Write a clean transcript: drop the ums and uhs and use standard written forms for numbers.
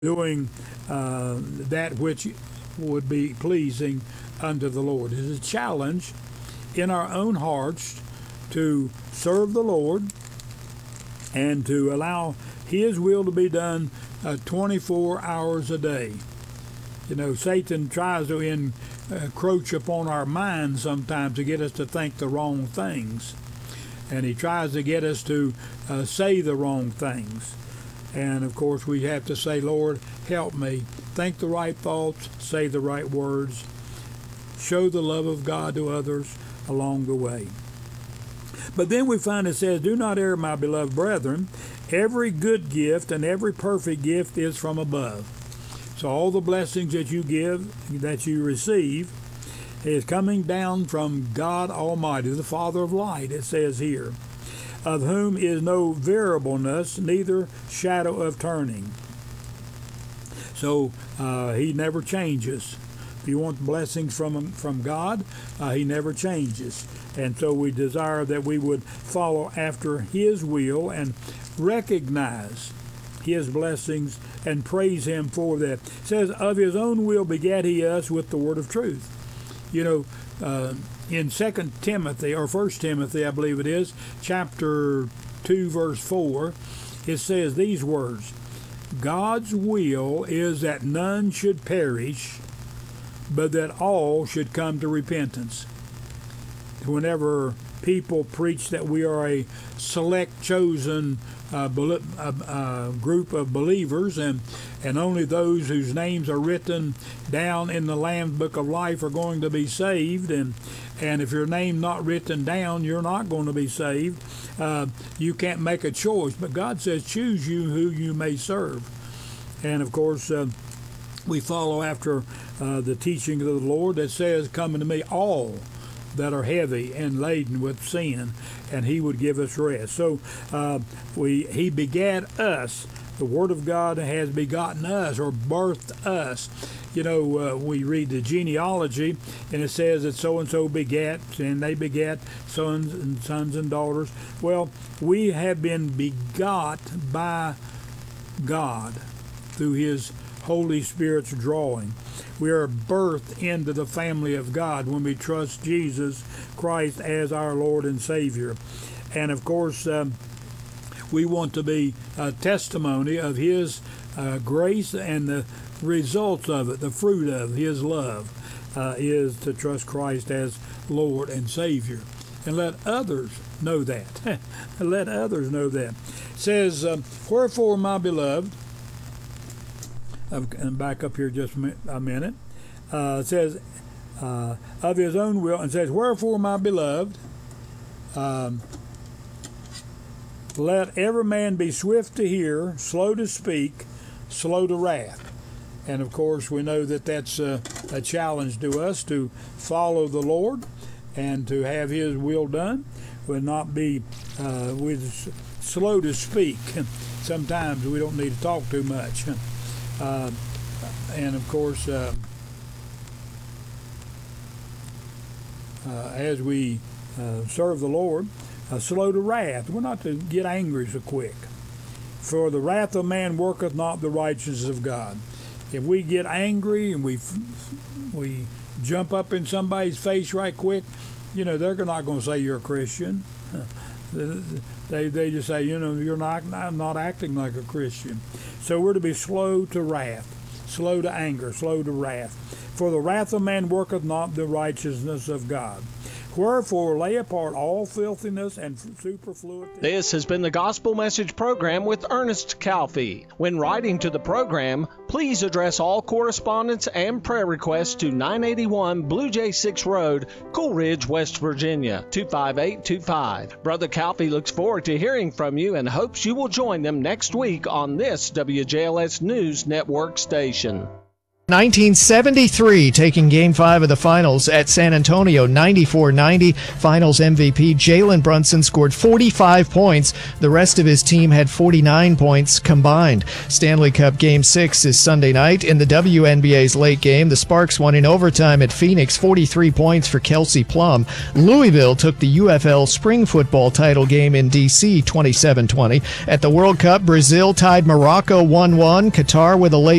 doing that which would be pleasing unto the Lord. It is a challenge in our own hearts to serve the Lord and to allow His will to be done 24 hours a day. You know, Satan tries to encroach upon our minds sometimes to get us to think the wrong things. And he tries to get us to say the wrong things. And of course, we have to say, Lord, help me think the right thoughts, say the right words, show the love of God to others along the way. But then we find it says, do not err, my beloved brethren. Every good gift and every perfect gift is from above. So all the blessings that you give, that you receive, is coming down from God Almighty, the Father of light, it says here, of whom is no variableness, neither shadow of turning. So He never changes. If you want blessings from God, He never changes. And so we desire that we would follow after His will and recognize His blessings and praise Him for that. It says, of His own will begat He us with the word of truth. You know, in 2 Timothy, or 1 Timothy, I believe it is, chapter 2, verse 4, it says these words, God's will is that none should perish, but that all should come to repentance. Whenever people preach that we are a select chosen group of believers, and only those whose names are written down in the Lamb's Book of Life are going to be saved, and if your name not written down, you're not going to be saved. You can't make a choice, but God says choose you who you may serve. And of course, we follow after the teaching of the Lord that says, come unto me all that are heavy and laden with sin, and He would give us rest. So He begat us. The Word of God has begotten us, or birthed us. You know, we read the genealogy, and it says that so-and-so begat, and they begat sons and daughters. Well, we have been begot by God through His Holy Spirit's drawing. We are birthed into the family of God when we trust Jesus Christ as our Lord and Savior. And of course, we want to be a testimony of His grace, and the results of it, the fruit of His love, is to trust Christ as Lord and Savior. And let others know that. Let others know that. It says, wherefore, my beloved, and back up here just a minute. It says, of His own will, and says, wherefore, my beloved, let every man be swift to hear, slow to speak, slow to wrath. And of course, we know that that's a challenge to us to follow the Lord and to have His will done. Will not be slow to speak. Sometimes we don't need to talk too much. And of course, as we serve the Lord, slow to wrath. We're not to get angry so quick. For the wrath of man worketh not the righteousness of God. If we get angry and we jump up in somebody's face right quick, you know, they're not going to say you're a Christian. They just say, you know, you're not acting like a Christian. So we're to be slow to wrath, slow to anger, slow to wrath. For the wrath of man worketh not the righteousness of God. Wherefore lay apart all filthiness and superfluity. This has been the Gospel Message Program with Ernest Calfee. When writing to the program, please address all correspondence and prayer requests to 981 Blue Jay 6 Road, Cool Ridge, West Virginia, 25825. Brother Calfee looks forward to hearing from you and hopes you will join them next week on this WJLS News Network station. 1973 taking Game 5 of the finals at San Antonio, 94-90. Finals MVP Jalen Brunson scored 45 points. The rest of his team had 49 points combined. Stanley Cup Game 6 is Sunday night. In the WNBA's late game, the Sparks won in overtime at Phoenix, 43 points for Kelsey Plum. Louisville took the UFL spring football title game in D.C., 27-20. At the World Cup, Brazil tied Morocco 1-1. Qatar with a late